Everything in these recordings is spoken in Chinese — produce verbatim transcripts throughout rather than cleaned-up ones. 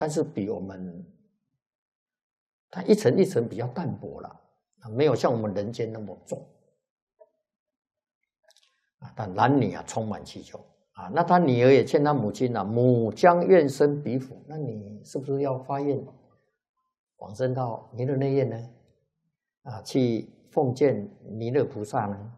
但是比我们它一层一层比较淡薄了，没有像我们人间那么重啊。但男女啊充满祈求啊。那他女儿也劝他母亲啊，母将愿生彼府，那你是不是要发愿往生到弥勒内院呢？啊，去奉见弥勒菩萨呢？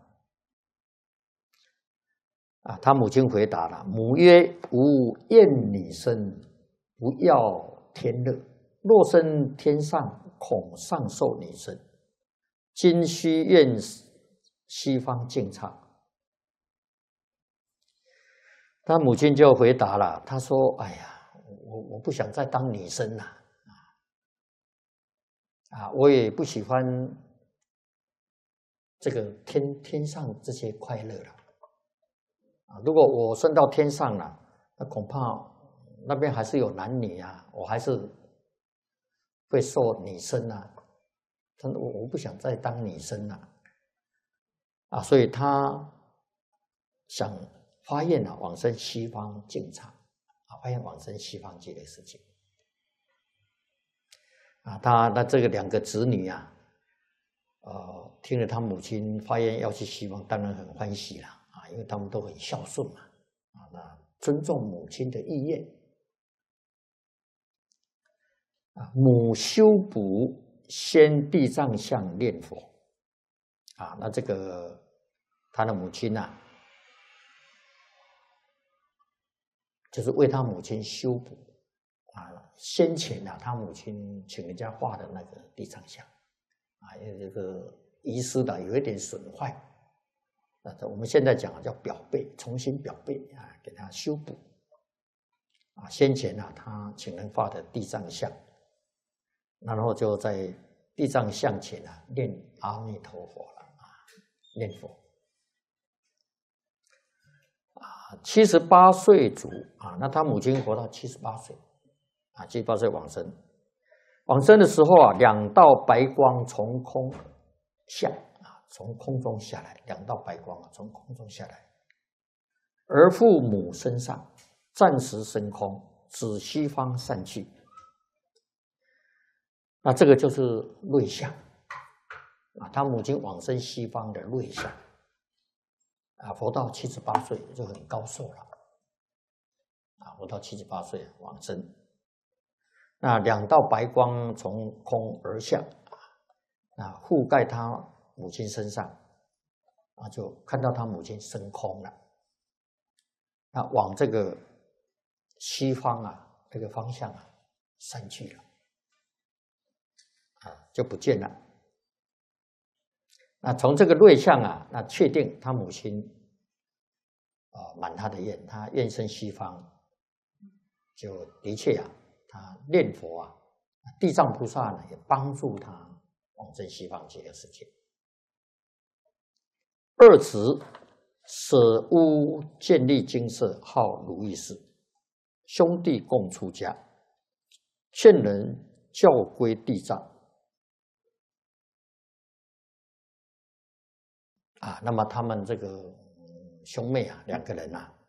啊，他母亲回答了：母曰：吾厌女身，不要天乐。若生天上，恐上受女身。今须愿西方净刹。他母亲就回答了，他说：哎呀，我我不想再当女生了，啊，我也不喜欢这个天天上这些快乐了。啊，如果我升到天上了，那恐怕那边还是有男女啊，我还是会受女生啊。他我我不想再当女生了，啊，所以他想发愿啊，往生西方净刹，啊，发愿往生西方极乐世界。啊，他那这个两个子女啊，呃，听了他母亲发愿要去西方，当然很欢喜了啊，因为他们都很孝顺嘛，啊，那尊重母亲的意愿。啊，母修补先地藏像念佛，啊，那这个他的母亲啊，就是为他母亲修补啊，先前啊，他母亲请人家画的那个地藏像啊，因为这个遗失的有一点损坏，啊，我们现在讲叫裱背，重新裱背啊，给他修补啊。先前啊，他请人画的地藏像。然后就在地藏像前啊念阿弥陀佛了啊，念佛啊，七十八岁卒啊，那他母亲活到七十八岁啊，七十八岁往生。往生的时候啊，两道白光从空下啊，从空中下来，两道白光啊从空中下来，而父母身上，暂时升空，指西方散去。那这个就是瑞相啊，他母亲往生西方的瑞相啊，活到七十八岁就很高寿了啊，活到七十八岁往生。那两道白光从空而下啊，覆盖他母亲身上啊，就看到他母亲升空了，那往这个西方啊这个方向啊散去了。啊，就不见了。那从这个瑞相啊，那确定他母亲啊满他的愿，他愿生西方，就的确啊，他念佛啊，地藏菩萨呢也帮助他往生西方极乐世界。二子舍屋建立精舍，号如意寺，兄弟共出家，劝人教归地藏。啊，那么他们这个兄妹啊，两个人啊，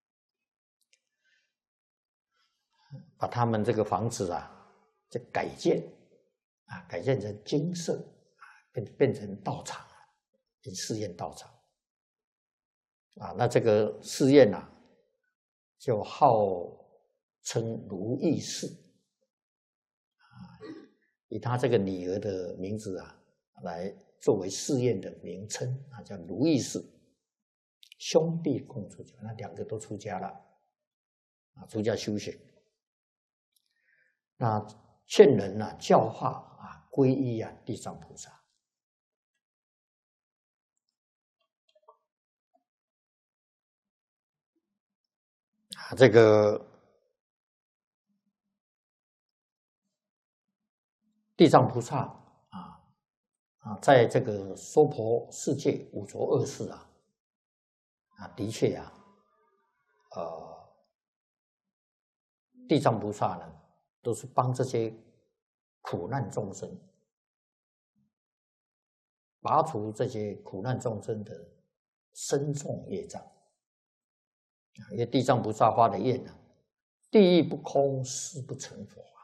把他们这个房子啊，就改建啊，改建成精舍啊，变变成道场，变寺院道场啊。那这个寺院啊，就号称如意寺啊，以他这个女儿的名字啊来作为寺院的名称啊，叫如意寺。兄弟共出家，那两个都出家了啊，出家修行。那劝人啊，教化啊，皈依啊，地藏菩萨。啊，这个地藏菩萨啊啊，在这个娑婆世界五浊恶世啊。啊，的确啊，呃，地藏菩萨呢，都是帮这些苦难众生拔除这些苦难众生的深重业障。因为地藏菩萨发的愿呢， 地狱不空，誓不成佛。